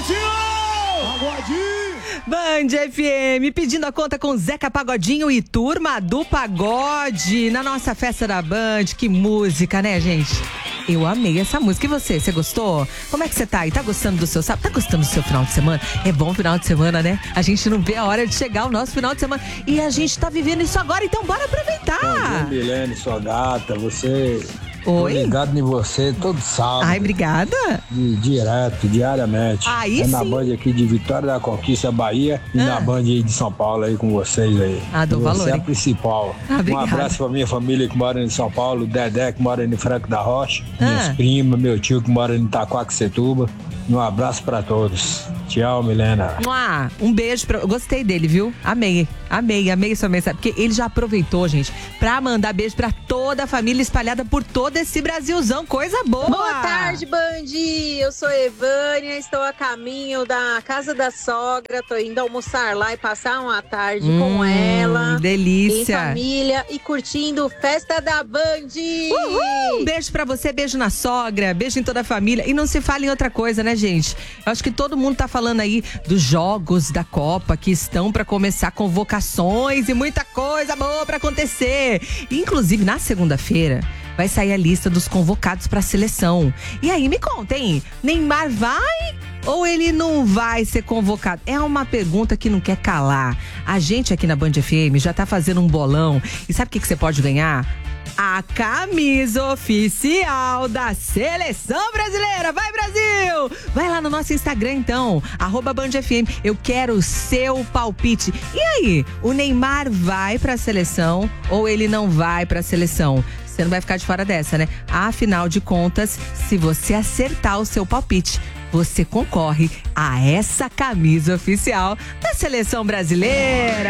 Band FM, pedindo a conta com Zeca Pagodinho e Turma do Pagode na nossa festa da Band. Que música, né, gente? Eu amei essa música. E você gostou? Como é que você tá aí? Tá gostando do seu sábado? Tá gostando do seu final de semana? É bom final de semana, né? A gente não vê a hora de chegar o nosso final de semana. E a gente tá vivendo isso agora, então bora aproveitar. Bom dia, Milene, sua gata, você... Oi? Tô ligado em você todo sábado. Ai, obrigada. Diariamente. Aí é sim. na Band aqui de Vitória da Conquista, Bahia. E na Band aí de São Paulo aí com vocês aí. Dou valor. Você é a hein? principal. Um abraço pra minha família que mora em São Paulo. Dedé que mora em Franco da Rocha. Minhas primas, meu tio que mora em Itaquaquecetuba. Um abraço pra todos. Tchau, Milena. Um beijo pra... Gostei dele, viu? Amei sua mensagem. Porque ele já aproveitou, gente, pra mandar beijo pra toda a família espalhada por todo esse Brasilzão. Coisa boa! Boa tarde, Band! Eu sou Evânia, estou a caminho da casa da sogra. Tô indo almoçar lá e passar uma tarde com ela. Delícia! Em família e curtindo Festa da Band! Uhul! Um beijo pra você, beijo na sogra, beijo em toda a família. E não se fala em outra coisa, né, gente? Eu acho que todo mundo tá falando aí dos jogos da Copa que estão pra começar, convocações e muita coisa boa pra acontecer. Inclusive, na segunda-feira, vai sair a lista dos convocados pra seleção. E aí, me contem, Neymar vai ou ele não vai ser convocado? É uma pergunta que não quer calar. A gente aqui na Band FM já tá fazendo um bolão. E sabe o que você pode ganhar? A camisa oficial da Seleção Brasileira. Vai, Brasil! Vai lá no nosso Instagram, então, @BandFM. Eu quero o seu palpite. E aí, o Neymar vai pra seleção ou ele não vai pra seleção? Você não vai ficar de fora dessa, né? Afinal de contas, se você acertar o seu palpite, você concorre a essa camisa oficial da Seleção Brasileira.